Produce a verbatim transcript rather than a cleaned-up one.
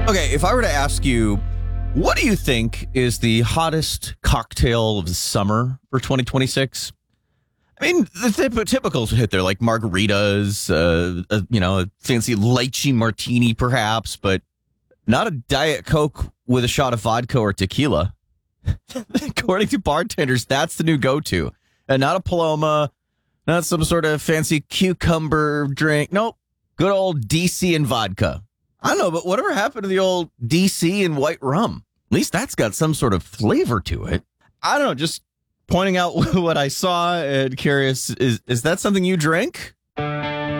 Okay, if I were to ask you, what do you think is the hottest cocktail of the summer for twenty twenty-six? I mean, the th- typicals would hit there, like margaritas, uh, uh, you know, a fancy lychee martini, perhaps, but not a Diet Coke with a shot of vodka or tequila. According to bartenders, that's the new go-to. And not a Paloma, not some sort of fancy cucumber drink. Nope, good old D C and vodka. I don't know, but whatever happened to the old D C and white rum? At least that's got some sort of flavor to it. I don't know, just pointing out what I saw and curious, is, is that something you drink?